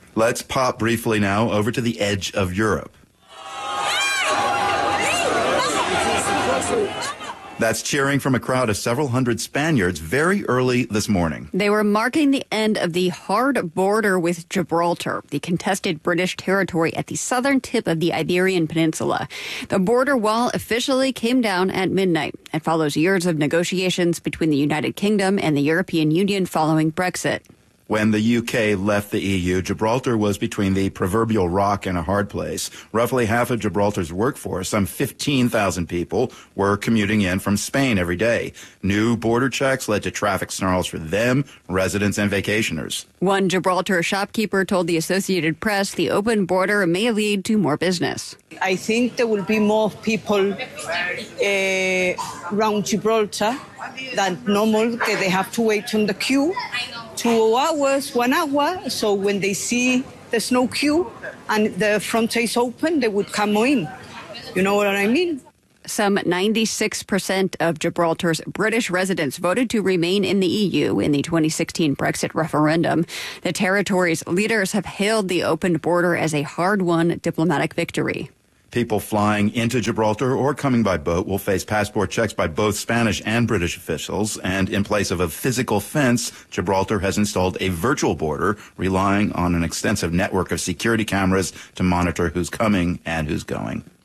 Let's pop briefly now over to the edge of Europe. That's cheering from a crowd of several hundred Spaniards very early this morning. They were marking the end of the hard border with Gibraltar, the contested British territory at the southern tip of the Iberian Peninsula. The border wall officially came down at midnight. It follows years of negotiations between the United Kingdom and the European Union following Brexit. When the UK left the EU, Gibraltar was between the proverbial rock and a hard place. Roughly half of Gibraltar's workforce, some 15,000 people, were commuting in from Spain every day. New border checks led to traffic snarls for them, residents, and vacationers. One Gibraltar shopkeeper told the Associated Press the open border may lead to more business. I think there will be more people around Gibraltar than normal, because they have to wait on the queue 2 hours, 1 hour. So when they see there's no queue and the frontier is open, they would come in. You know what I mean? Some 96% of Gibraltar's British residents voted to remain in the EU in the 2016 Brexit referendum. The territory's leaders have hailed the opened border as a hard-won diplomatic victory. People flying into Gibraltar or coming by boat will face passport checks by both Spanish and British officials. And in place of a physical fence, Gibraltar has installed a virtual border, relying on an extensive network of security cameras to monitor who's coming and who's going.